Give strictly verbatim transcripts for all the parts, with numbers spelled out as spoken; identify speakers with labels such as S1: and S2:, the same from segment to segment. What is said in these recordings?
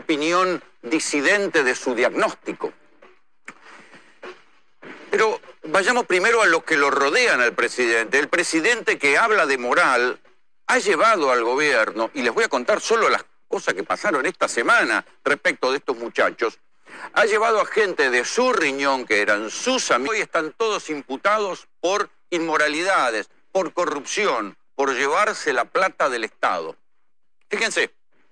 S1: opinión disidente de su diagnóstico. Pero vayamos primero a los que lo rodean al presidente. El presidente que habla de moral ha llevado al gobierno, y les voy a contar solo las cosas que pasaron esta semana respecto de estos muchachos, ha llevado a gente de su riñón, que eran sus amigos, y están todos imputados por inmoralidades, por corrupción, por llevarse la plata del Estado. Fíjense,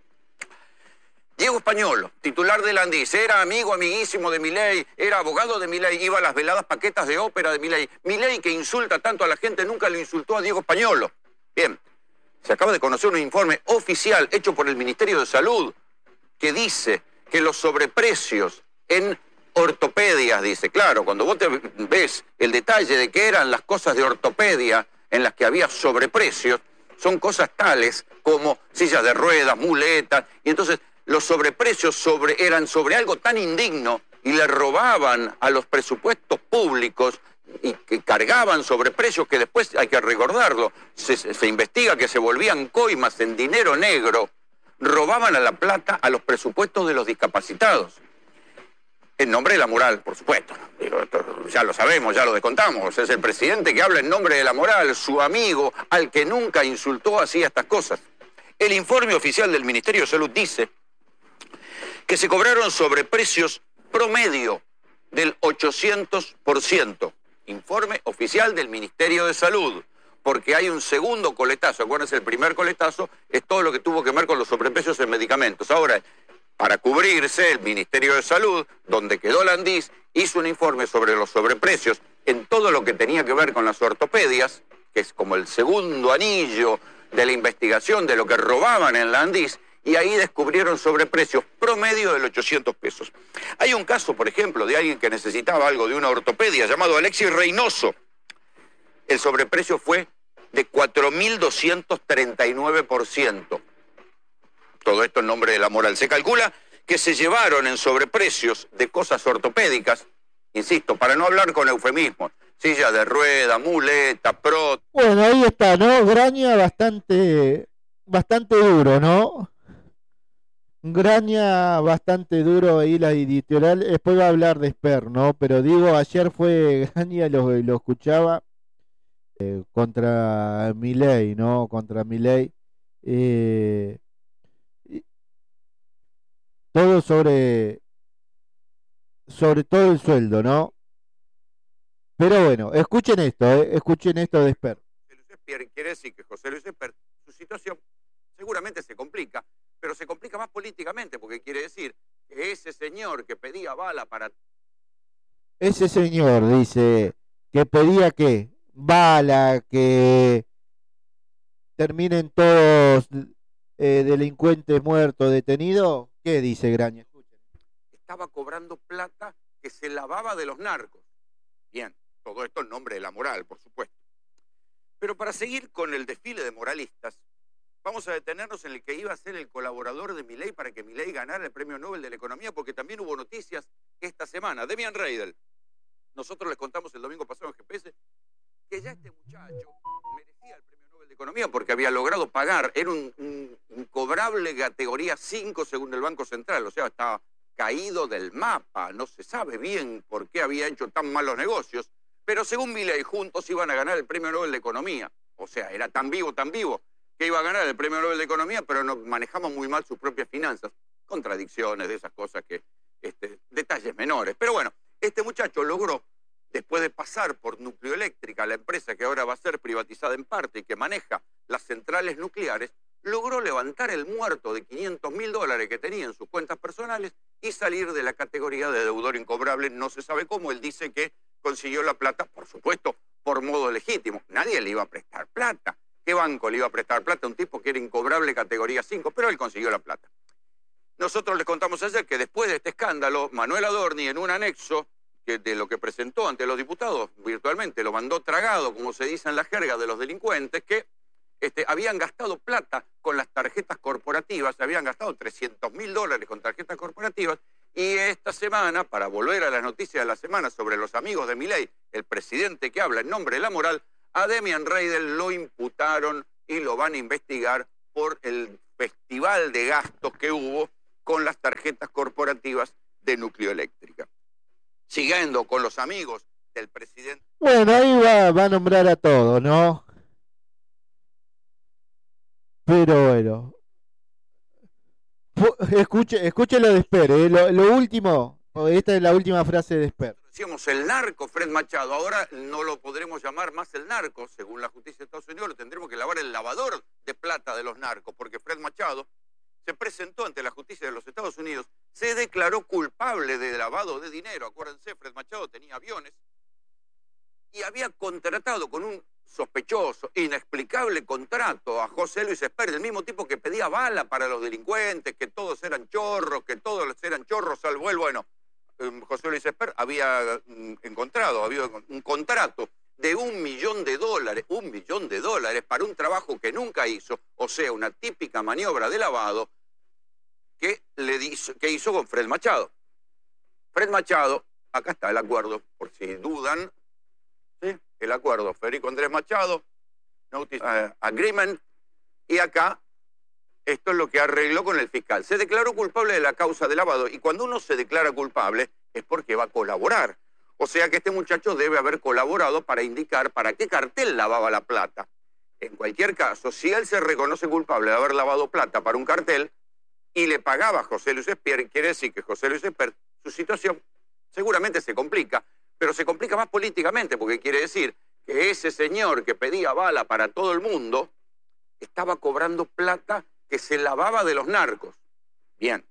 S1: Diego Españolo, titular del Andis, era amigo, amiguísimo de Milei, era abogado de Milei, iba a las veladas paquetas de ópera de Milei. Milei, que insulta tanto a la gente, nunca lo insultó a Diego Españolo. Bien, se acaba de conocer un informe oficial hecho por el Ministerio de Salud que dice que los sobreprecios en ortopedias, dice, claro, cuando vos te ves el detalle de qué eran las cosas de ortopedia en las que había sobreprecios, son cosas tales como sillas de ruedas, muletas, y entonces los sobreprecios sobre, eran sobre algo tan indigno y le robaban a los presupuestos públicos y que cargaban sobreprecios que después, hay que recordarlo, se, se investiga que se volvían coimas en dinero negro, robaban a la plata a los presupuestos de los discapacitados. En nombre de la moral, por supuesto. Digo, esto ya lo sabemos, ya lo descontamos. Es el presidente que habla en nombre de la moral, su amigo, al que nunca insultó, hacía estas cosas. El informe oficial del Ministerio de Salud dice que se cobraron sobreprecios promedio del ochocientos por ciento. Informe oficial del Ministerio de Salud. Porque hay un segundo coletazo. Acuérdense, el primer coletazo es todo lo que tuvo que ver con los sobreprecios en medicamentos. Ahora, para cubrirse, el Ministerio de Salud, donde quedó la Andis, hizo un informe sobre los sobreprecios en todo lo que tenía que ver con las ortopedias, que es como el segundo anillo de la investigación de lo que robaban en la Andis, y ahí descubrieron sobreprecios promedio de ochocientos pesos. Hay un caso, por ejemplo, de alguien que necesitaba algo de una ortopedia, llamado Alexis Reynoso. El sobreprecio fue de cuatro mil doscientos treinta y nueve por ciento. Todo esto en nombre de la moral. Se calcula que se llevaron en sobreprecios de cosas ortopédicas, insisto, para no hablar con eufemismos, silla de rueda, muleta, pro...
S2: Bueno, ahí está, ¿no? Graña bastante, bastante duro, ¿no? Graña bastante duro ahí la editorial. Después va a hablar de Esper, ¿no? Pero digo, ayer fue Graña, lo, lo escuchaba, eh, contra Milei, ¿no? Contra Milei. Eh... Todo sobre, sobre todo el sueldo, ¿no? Pero bueno, escuchen esto, ¿eh? Escuchen esto de Esper.
S1: José Luis Esper quiere decir que José Luis Esper, su situación seguramente se complica, pero se complica más políticamente, porque quiere decir que ese señor que pedía bala para...
S2: Ese señor, dice, que pedía ¿qué? Bala, que terminen todos eh, delincuentes muertos, detenidos. ¿Qué dice Graña? Escuchen.
S1: Estaba cobrando plata que se lavaba de los narcos. Bien, todo esto en nombre de la moral, por supuesto. Pero para seguir con el desfile de moralistas, vamos a detenernos en el que iba a ser el colaborador de Milei para que Milei ganara el Premio Nobel de la Economía, porque también hubo noticias esta semana. Demian Reidel. Nosotros les contamos el domingo pasado en G P S que ya este muchacho merecía el Premio Nobel de Economía porque había logrado pagar, era un, un incobrable categoría cinco según el Banco Central, o sea, estaba caído del mapa, no se sabe bien por qué había hecho tan malos negocios, pero según Milei juntos iban a ganar el Premio Nobel de Economía, o sea, era tan vivo, tan vivo, que iba a ganar el Premio Nobel de Economía, pero no, manejamos muy mal sus propias finanzas, contradicciones de esas cosas que, este, detalles menores, pero bueno, este muchacho logró, después de pasar por Nucleoeléctrica, la empresa que ahora va a ser privatizada en parte y que maneja las centrales nucleares, logró levantar el muerto de quinientos mil dólares que tenía en sus cuentas personales y salir de la categoría de deudor incobrable. No se sabe cómo. Él dice que consiguió la plata, por supuesto, por modo legítimo. Nadie le iba a prestar plata. ¿Qué banco le iba a prestar plata a un tipo que era incobrable categoría cinco? Pero él consiguió la plata. Nosotros les contamos ayer que después de este escándalo, Manuel Adorni, en un anexo que de lo que presentó ante los diputados virtualmente, lo mandó tragado, como se dice en la jerga de los delincuentes, que este, habían gastado plata con las tarjetas corporativas, habían gastado trescientos mil dólares con tarjetas corporativas, y esta semana, para volver a las noticias de la semana sobre los amigos de Milei, el presidente que habla en nombre de la moral, a Demian Reidel lo imputaron y lo van a investigar por el festival de gastos que hubo con las tarjetas corporativas de Núcleo Eléctrica. Siguiendo con los amigos del presidente.
S2: Bueno, ahí va, va a nombrar a todos, ¿no? Pero bueno. Escuche, escuche lo de Esper, ¿eh? lo, lo último, esta es la última frase de Esper.
S1: Decíamos el narco Fred Machado, ahora no lo podremos llamar más el narco, según la justicia de Estados Unidos, lo tendremos que lavar el lavador de plata de los narcos, porque Fred Machado se presentó ante la justicia de los Estados Unidos, se declaró culpable de lavado de dinero, acuérdense, Fred Machado tenía aviones, y había contratado con un sospechoso, inexplicable contrato a José Luis Esper, del mismo tipo que pedía bala para los delincuentes, que todos eran chorros, que todos eran chorros, salvo él. Bueno, José Luis Esper había encontrado, había un contrato de un millón de dólares, un millón de dólares para un trabajo que nunca hizo, o sea, una típica maniobra de lavado que, le hizo, que hizo con Fred Machado. Fred Machado, acá está el acuerdo, por si dudan, ¿sí? El acuerdo, Federico Andrés Machado, Notice uh, Agreement, y acá esto es lo que arregló con el fiscal. Se declaró culpable de la causa de lavado, y cuando uno se declara culpable es porque va a colaborar. O sea que este muchacho debe haber colaborado para indicar para qué cartel lavaba la plata. En cualquier caso, si él se reconoce culpable de haber lavado plata para un cartel y le pagaba a José Luis Esper, quiere decir que José Luis Esper, su situación seguramente se complica, pero se complica más políticamente, porque quiere decir que ese señor que pedía bala para todo el mundo estaba cobrando plata que se lavaba de los narcos. Bien.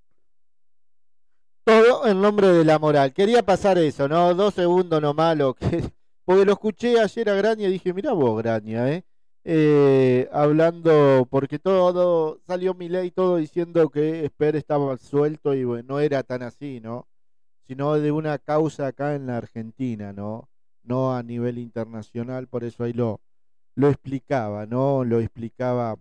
S2: Todo en nombre de la moral. Quería pasar eso, ¿no? Dos segundos nomás, lo que... porque lo escuché ayer a Graña y dije, mirá vos, Graña, ¿eh? Eh, hablando, porque todo, salió Milei todo diciendo que Esper estaba suelto y bueno, no era tan así, ¿no? Sino de una causa acá en la Argentina, ¿no? No a nivel internacional, por eso ahí lo, lo explicaba, ¿no? Lo explicaba.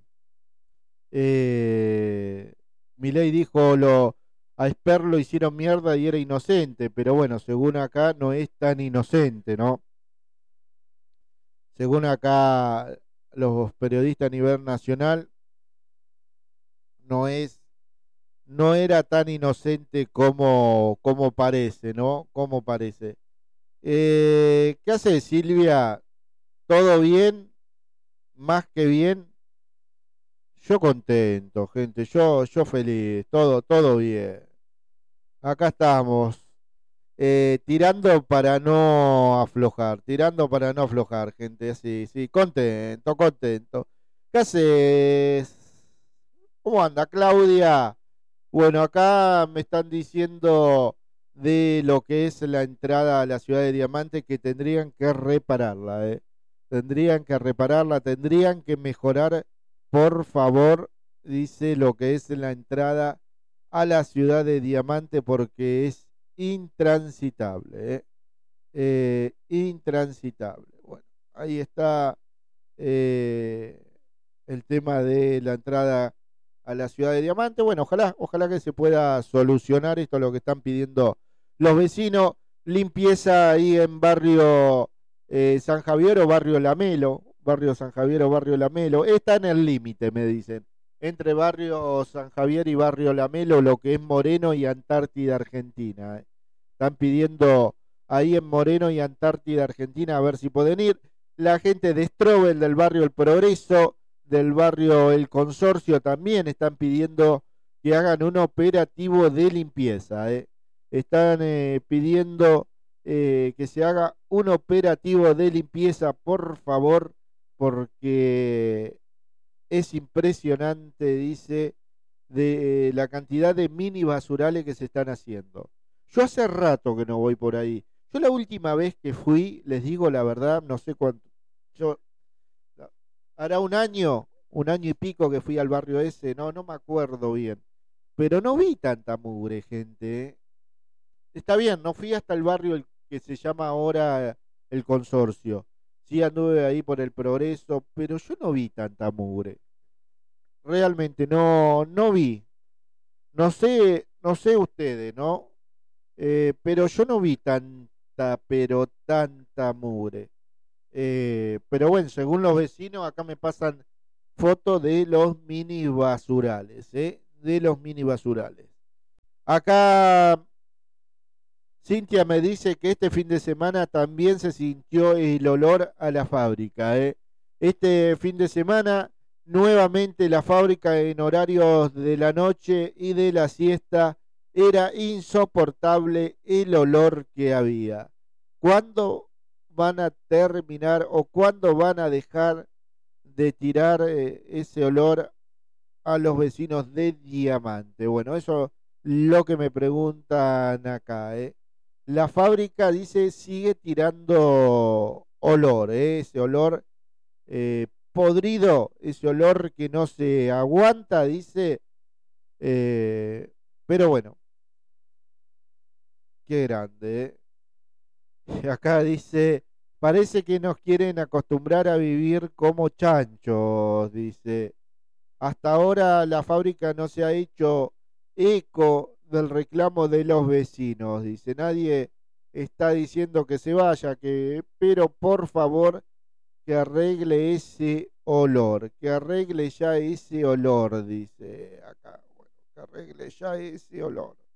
S2: Eh, Milei dijo, lo, a Esper lo hicieron mierda y era inocente, pero bueno, según acá no es tan inocente, ¿no? Según acá los periodistas a nivel nacional, no es no era tan inocente como, como parece, ¿no? Como parece. Eh, ¿Qué hace Silvia? ¿Todo bien? Más que bien. Yo contento, gente. Yo, yo feliz. Todo, todo bien. Acá estamos. Eh, tirando para no aflojar. Tirando para no aflojar, gente. Sí, sí. Contento, contento. ¿Qué haces? ¿Cómo anda, Claudia? Bueno, acá me están diciendo de lo que es la entrada a la ciudad de Diamante que tendrían que repararla, ¿eh? Tendrían que repararla, tendrían que mejorar, por favor, dice lo que es la entrada a la ciudad de Diamante porque es intransitable, ¿eh? Eh, intransitable. Bueno, ahí está eh, el tema de la entrada a la ciudad de Diamante. Bueno, ojalá, ojalá que se pueda solucionar esto, lo que están pidiendo los vecinos. Limpieza ahí en barrio eh, San Javier o barrio Lamelo, barrio San Javier o barrio Lamelo. Está en el límite, me dicen, entre barrio San Javier y barrio Lamelo, lo que es Moreno y Antártida, Argentina. Están pidiendo ahí en Moreno y Antártida, Argentina, a ver si pueden ir. La gente de Strobel del barrio El Progreso, del barrio El Consorcio, también están pidiendo que hagan un operativo de limpieza. ¿eh? Están eh, pidiendo eh, que se haga un operativo de limpieza, por favor, porque es impresionante, dice, de eh, la cantidad de mini basurales que se están haciendo. Yo hace rato que no voy por ahí. Yo la última vez que fui, les digo la verdad, no sé cuánto, yo hará un año, un año y pico que fui al barrio ese, no, no me acuerdo bien. Pero no vi tanta mugre, gente. ¿eh? Está bien, no fui hasta el barrio el que se llama ahora El Consorcio. Sí anduve ahí por El Progreso, pero yo no vi tanta mugre. Realmente no, no vi. No sé, no sé ustedes, ¿no? Eh, pero yo no vi tanta, pero tanta mugre. Eh, pero bueno, según los vecinos, acá me pasan fotos de los mini basurales, ¿eh? de los mini basurales. Acá Cintia me dice que este fin de semana también se sintió el olor a la fábrica. ¿eh? Este fin de semana nuevamente la fábrica en horarios de la noche y de la siesta era insoportable el olor que había. ¿Cuándo van a terminar o cuándo van a dejar de tirar eh, ese olor a los vecinos de Diamante? Bueno, eso es lo que me preguntan acá. ¿eh? La fábrica, dice, sigue tirando olor, ¿eh? ese olor eh, podrido, ese olor que no se aguanta, dice. Eh, pero bueno, qué grande. ¿eh? Acá dice, parece que nos quieren acostumbrar a vivir como chanchos, dice. Hasta ahora la fábrica no se ha hecho eco del reclamo de los vecinos, dice. Nadie está diciendo que se vaya, que, pero por favor que arregle ese olor, que arregle ya ese olor, dice acá. Bueno, que arregle ya ese olor.